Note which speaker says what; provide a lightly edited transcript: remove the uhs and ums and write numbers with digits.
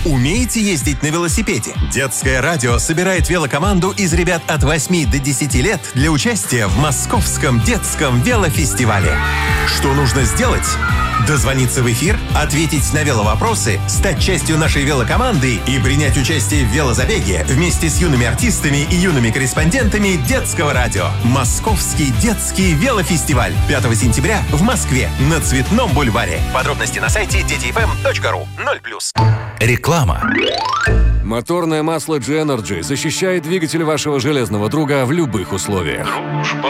Speaker 1: Умеете ездить на велосипеде? Детское радио собирает велокоманду из ребят от 8 до 10 лет для участия в Московском детском велофестивале. Что нужно сделать? Дозвониться в эфир, ответить на веловопросы, стать частью нашей велокоманды и принять участие в велозабеге вместе с юными артистами и юными корреспондентами детского радио. Московский детский велофестиваль. 5 сентября в Москве на Цветном бульваре. Подробности на сайте детифм.ру. 0+.
Speaker 2: Реклама.
Speaker 3: Моторное масло G-Energy защищает двигатель вашего железного друга в любых условиях.